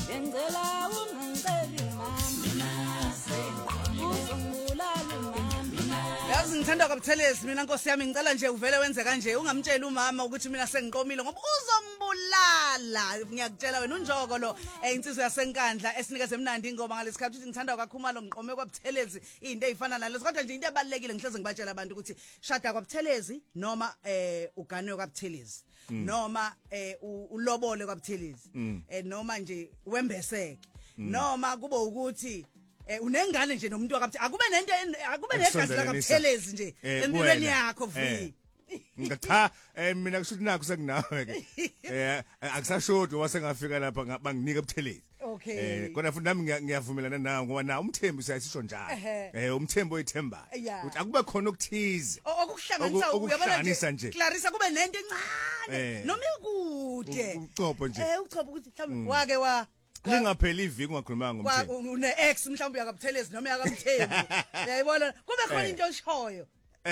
Ngicela ungiceli mama uzongibulala mama Yazi ngithanda kaButhelezi mina Nkosi yami ngicela nje uvele wenze kanje ungamtsheli umama ukuthi mina sengiqomile ngoba uzongibulala ngiyakutshela wena unjoko lo insizwe yasenkandla esinikeze emnandi ngoba ngalesikhathi ukuthi ngithanda kakhumalo ngiqome kwaButhelezi izinto ezifana nalezo kodwa nje into ebalekile ngihleze ngibatshela abantu ukuthi shada kwaButhelezi noma uganwe kwaButhelezi noma ulobole kwaButhelezi noma nje wembeseke noma kube ukuthi unengane nje nomuntu wakaButhelezi akube negazi lakaButhelezi nje empilweni yakho vi Ngakha mina kushuthi nakho sekunawe ke akusashodi wasengafika lapha banginika Buthelezi kodwa futhi nami ngiyavumelana nawe ngoba na umthembu siyasisho njalo umthembu oyithembayo ukuthi akube khona okuthize okuhlanganisa nje Clarissa kube nento encane noma ikude ucopho nje ucopho ukuthi mhlawumbe wake wa lingapheli iviki ungakhulumanga ngomthembu une ex mhlawumbe yakaButhelezi noma yakaMthembu uyayibona kube khona into oshoyo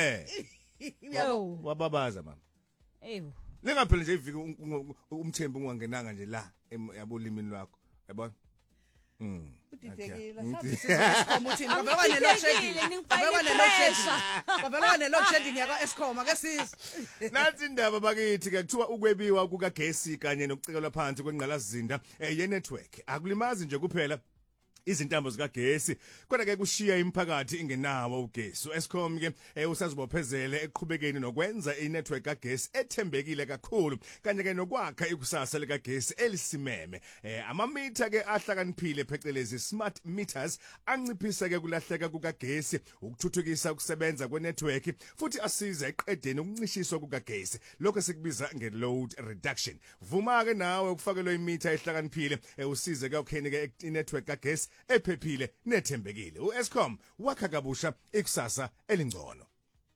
wababaza mama lingapheli nje iviki umthembu ungangenanga nje la yabolimini lwakho yabona udidekile sabe sizosikhomutini ngabekwa ne-load shedding yaka Eskom ake sizwe Nathi indaba bakithi ke kuthiwa ukwebiwa kukagesi kanye nokucikelwa phansi kwengqalazizinda ye-network akulimazi nje kuphela izintambo zikagesi kodwa ke kushiya imiphakathi ingenawo ugesi Eskom ke usazibophezele eqhubekeni nokwenza inetwork kagesi ethembekile kakhulu kanye ke nokwakha ikusasa likagesi elisimeme amamitha ke ahlakaniphile phecelezi smart meters anciphisa ke kulahleka kukagesi ukuthuthukisa ukusebenza kwenetwork futhi asiza eqedeni ukuncishiswa kukagesi lokho sikubiza ngeload reduction vuma ke nawe ukufakelwa imitha ehlakaniphile usize ke ukheni ke inetwork kagesi ephephile nethembekile uEskom wakha kabusha ikusasa elingcono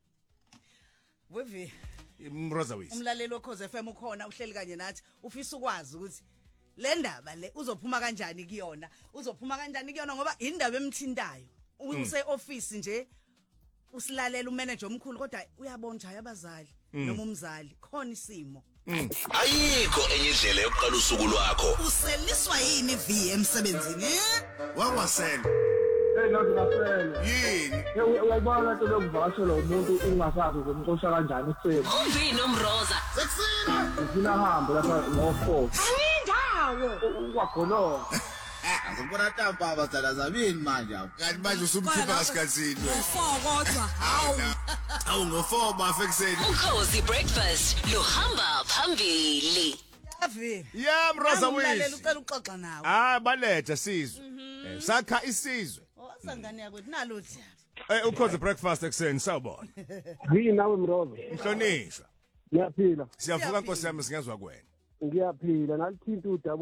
Wevi Mroza wisi umlaleli weKhoze FM ukhona uhleli kanye nathi ufisa ukwazi ukuthi le ndaba le uzophuma kanjani kuyona ngoba indaba emthintayo use office nje usilalela umanager omkhulu kodwa uyabona abazali noma umzali khona isimo Ayikho enye indlela yokuqala usuku lwakho. Useliswa yini V emsebenzini? Wakwasela. Nathi nasela. Yini? Uyayibona into lokuvakashela umuntu ungasazi ukumxosha kanjani ekuseni. Uvini umroza. Sekusile. Ufuna hambe lapha ngo4. Ayindawo. Ungagolonga. Ngibona tamba abazala zabini manje apha. Kanti manje usumkhipha ngasikhatsini Ngo4 kodwa. Awu ngo4 bafekuseni. Ukhozi breakfast lohamba phambili. Avi Yeah Mroza umlaleli wisi ucela uxoxa nawe baletha sizwe sakha isizwe osangane yakwethu nalothi ukhoze breakfast ekseni sawubona Yini nawe Mrozo? Mhlonishwa Ngiyaphila. siyavuka Nkosi yami singezwa kuwena Ngiyaphila nalithinta udaba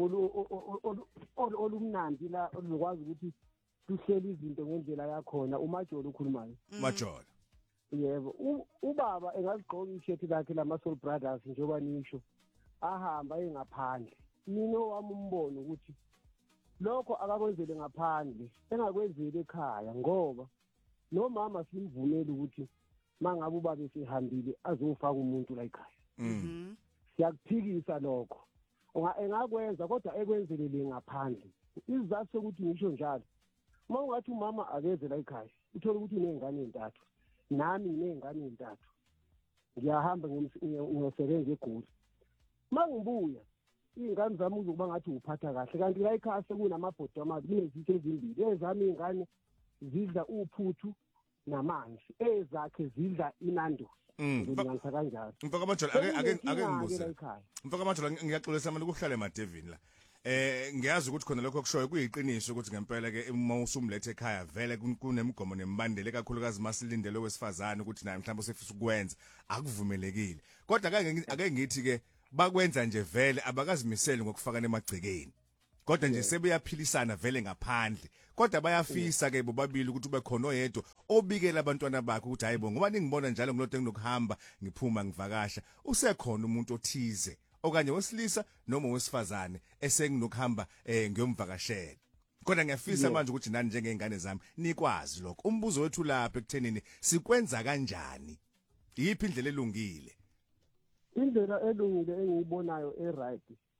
olumnandi la olukwazi ukuthi tuhleli izinto ngendlela yakhona umajolo ukhulumayo. Majola Yebo ubaba engazigqoka ishirt lakhe lama Soul Brothers njengoba nisho ahamba engaphandle mina wami umbono ukuthi lokho akakwenzele ngaphandle engakwenzeli ekhaya ngoba nomama simvumela ukuthi mangabe ubaba esehambile azofaka umuntu la ekhaya siyakuphikisa lokho engakwenza kodwa ekwenzelele ngaphandle izathu sokuthi ngisho njalo uma ungathi umama akeze la ekhaya uthola ukuthi unezingane ezintathu nami nezingane ezintathu ngiyahamba ngiyosebenza eGoli mangibuya ingane zami uzokuba ngathi uphatha kahle kanti la ekhaya sekunamabhodo amabili kunezitho ezimbili ezami ingane zidla uphuthu namanzi ezakhe zidla inandusi ngiyanisa kanjalo mfaka Majola ake ngibuze mfaka Majola ngiyaxolisa manje ukuhlala eMadevini la ngiyazi ukuthi khona lokho kushoyo kuyiqiniso ukuthi ngempela ke uma usumlethe ekhaya vele kunemigomo nemibandela kakhulukazi masilindele wesifazane ukuthi naye mhlawumbe usefisa ukwenza akuvumelekile kodwa ake ngithi ke bakwenza nje vele abakazimiseli ngokufakana emagcekeni kodwa nje sebeyaphilisana vele ngaphandle kodwa bayafisa ke bobabili ukuthi ube khona oyedwa obikela abantwana bakhe ukuthi hayibo ngoba ningibona njalo ngilode nginokuhamba ngiphuma ngivakasha usekhona umuntu othize okanye wesilisa noma wesifazane esenginokuhamba ngiyomvakashela kodwa ngiyafisa manje ukuthi nani njengezingane zami nikwazi lokho umbuzo wethu lapha ekuthenini sikwenza kanjani yiphi indlela elungile indlela elungile engiyibonayo eright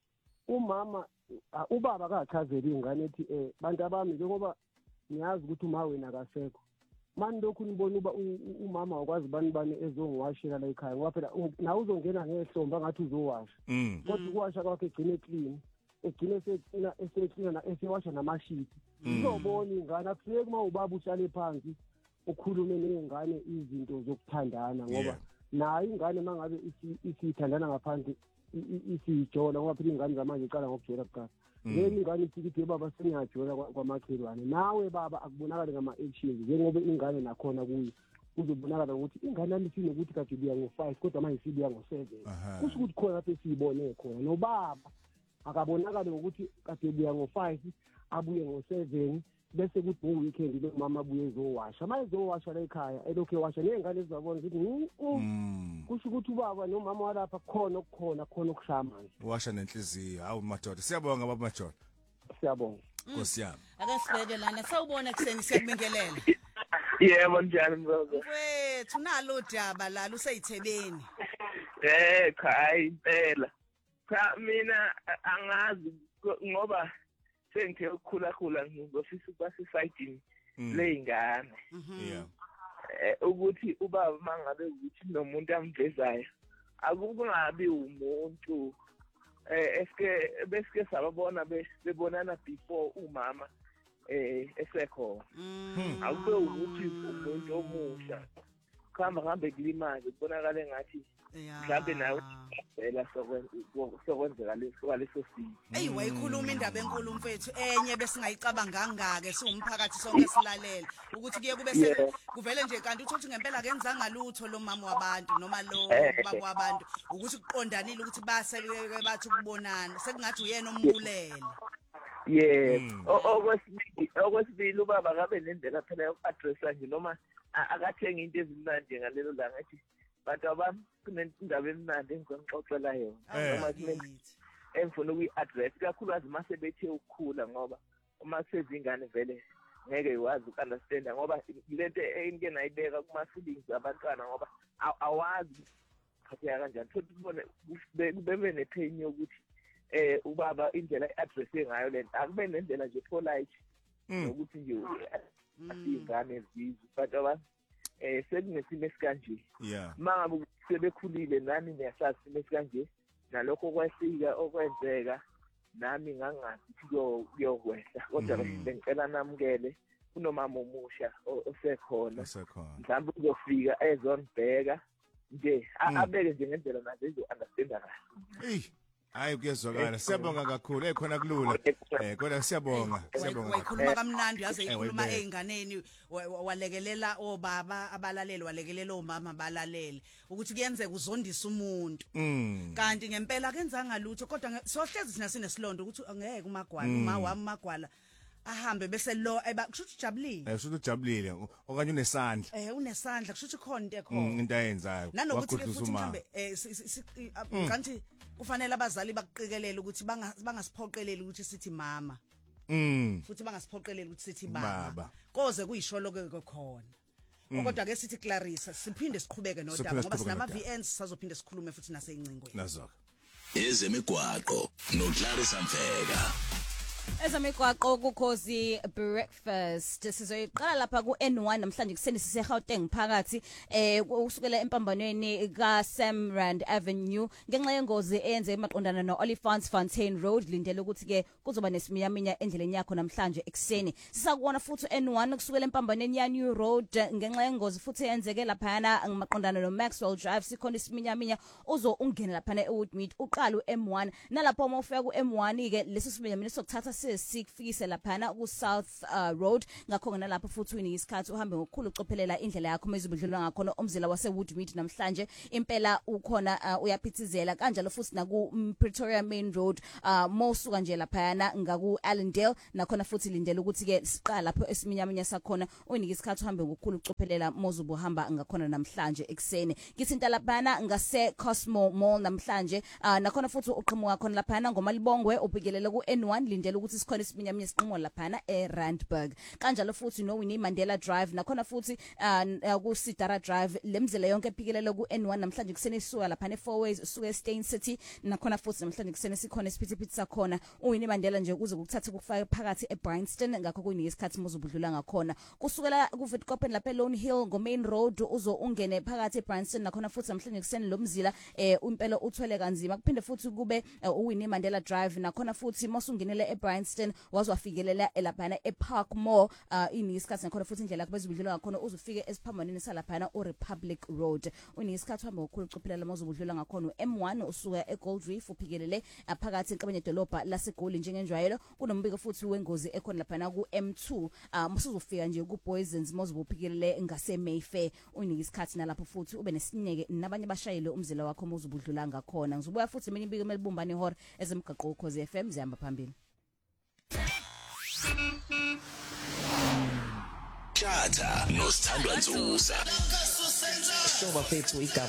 umama ubaba akachazeli ingane ethi bantu abami njengoba niyazi ukuthi uma wena akasekho manje lokhu nibona uba umama akwazi bani ezongiwashela la ekhaya ngoba phela nawe uzongena ngehlomba ngathi uzowasha kodwa ukuwasha kwakhe egcine clean egcine eseklina na esewasha namashiti uzobona ingane akusiye kuma ubaba uhlale phansi ukhulume nezingane izinto zokuthandana ngoba nayo ingane mangabe isithandana ngaphandle isijola ngoba phela ingane zamanje iqala ngokujola kuqala ngeke ingane isithi baba sengiyajola kwamakhelwane nawe baba akubonakala ngama-actions njengoba ingane nakhona kuyo uzobonakala ukuthi ingane yami sinokuthi kade ibuya ngo-5 kodwa manje isibuya ngo-7 kusho ukuthi khona lapho esiyibone khona nobaba akabonakala ngokuthi kade ibuya ngo-5 abuye ngo-7 bese kuthi ngo-weekend lo mama abuye ezowasha uma ezowasha la ekhaya elokhu ewasha ney'ngane ezizabona ukuthi kusho ukuthi ubaba nomama walapha khona okushaya manje washa nenhliziyo hawu madoda siyabonga baba madoda siyabonga Nkosi yami ake sibeke lana sawubona kuseni siyakubingelela yebo njani mzozo mfethu nalo udaba la luseyithebeni cha impela cha mina angazi ngoba sengithe ukukhula ngizofisa ukuba sesayidini ley'ngane ukuthi ubaba mangabe ukuthi nomuntu amvezayo akungabi umuntu beske sababona bebonana before umama esekhona akube ukuthi umuntu omusha kuhamba ngambe kulimaze kubonakala engathi mhlawumbe nawe phela sokwenzeka leso simo eyi wayikhuluma indaba enkulu mfethu enye besingayicabanganga-ke siwumphakathi sonke silalela ukuthi kuye kube kuvele nje kanti uthi ngempela kenzanga lutho lo mama wabantu noma lo baba wabantu ukuthi kuqondanile ukuthi baseleke bathi ukubonana sekungathi uyena ombulela okwesibili ubaba akabe nendlela phela yoku-addressa nje noma akathenga into ezimnandi ngalelo langa ethi bantu abami kunendaba emnandi engizonixoxela yona noma engifuna ukuyi-address kakhulukazi uma sebethe ukukhula ngoba uma kusezingane vele ngeke iwazi uku-understanda ngoba lento enike nayibeka kuma-feelings abantwana ngoba awazi phatheka kanjani futhi ubone bebe nepain yokuthi ubaba indlela i-addresse ngayo lento akube nendlela nje polite nokuthi nje ingane ezizwe but abanye sekunesimo esikanje mangabe sebekhulile nami niyasazi isimo esikanje nalokho kwesika okwenzeka nami ngangathi kuyokwehla kodwa bengicela namukele kunomama omusha osekhona mhlawumbe uzofika ezonibheka nje abeke nje ngendlela nazo ezo-understanda kahle hayi kuyezwakala siyabonga kakhulu ekhona kulula kodwa siyabonga wayikhuluma kamnandi yaze ikhuluma ey'nganeni walekelela obaba abalaleli walekelela omama abalaleli ukuthi kuyenzeka uzondisa umuntu kanti ngempela kenzanga lutho kodwa sohlezi thina sinesilonda ukuthi angeke umagwala uma wami magwala ahambe bese lo kushuthi ujabulile kushuthi ujabulile okanye unesandla unesandla kushuthi khona into ekhona into ayenzayo nanokuthi futhi mhlambe kanti kufanele abazali baqikelele ukuthi bangasiphoqeleli ukuthi sithi mama futhi bangasiphoqeleli ukuthi sithi baba koze kuyisholo ke khona kodwa ke sithi Clarissa siphinde siqhubeke nodaba ngoba sinama VNs sazophinde sikhulume futhi naseyingcingweni nazoka ezemigwaqo no Clarissa Mfeka Ezemigwaqo kuKhosi Breakfast sizoyiqala lapha ku-N1 namhlanje kuseni siseGauteng phakathi usukela empambanweni kaSamrand Avenue ngenxa yengozi eyenze emaqondana no-Olifants Fontaine Road lindele ukuthi ke kuzoba nesiminyaminya endleleni yakho namhlanje ekseni sisakubona futhi N1 kusukela empambanweni ya New Road ngenxa yengozi futhi eyenzeke laphana ngamaqondana no-Maxwell Drive sikhona isiminyaminya ungena laphana eWoodmead uqala u-M1 nalapho uma ufika ku-M1 ke leso siminyaminya sokuthatha sikufikise laphana ku-South Road ngakho nalapho futhi uyinika isikhathi uhambe ngokukhulu ucophelela indlela yakho mezibudlelwa ngakhona umzila waseWoodmead namhlanje impela ukhona uyaphithizela kanjalo futhi naku Pretoria Main Road mosuka nje laphana ngaku Allendale nakhona futhi lindele ukuthi ke siqala lapho esiminyaminya sakhona uyinika isikhathi uhambe ngokukhulu ucophelela mozubu hamba ngakhona namhlanje ekseni kithinta laphana ngase Cosmo Mall namhlanje nakhona futhi uqhamuka khona laphana ngomalibongwe ubhekelele ku N1 lindele futhi sikhona isiminyaminya siqinqo laphana eRandburg kanjalo futhi no Winnie Mandela Drive nakhona futhi ku Sidara Drive lemzila yonke ephikelele ku N1 namhlanje kusene suka laphana e4 ways usuke eStain City nakhona futhi namhlanje kusene sikhona isiphithiphithi sakhona uWinnie Mandela nje kuze kukuthathe kufaka phakathi eBryanston ngakho kuyinika isikhathi muzobudlula ngakhona kusukela ku Witkoppen lapha eLone Hill ngo Main Road ungene phakathi eBryanston nakhona futhi namhlanje kusene lomzila impela uthwele kanzima kuphinde futhi kube uWinnie Mandela Drive nakhona futhi mosungenele eBryanston wazwafikelela elaphana ePark Mall inisikhathi nakhona futhi indlela kubezibudlula ngakhona uzufike esiphambaneni salaphana uRepublic Road unisikhathi hamba ukuchuphelela mozobudlula ngakhona M1 usuka eGold Reef uphikelele phakathi enkabanye edolobha laseGoli njengenjwayelo kunombiko futhi wengozi ekhona laphana ku M2 musuzofika nje ku Poisons mozobuphikelele ngase Mayfair unisikhathi nalapho futhi ube nesinyeke nabanye bashayele umzila wakho mozobudlula ngakhona ngizobuya futhi mina imbiko melibumbane ihora ezemgaqo ukhoze FM zihamba phambili Shata no Sithandwa Nzuza. Shoba fethu igama